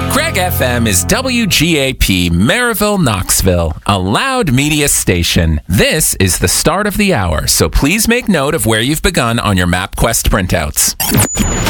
Craig FM is WGAP Maryville, Knoxville, a loud media station. This is the start of the hour, so please make note of where you've begun on your MapQuest printouts.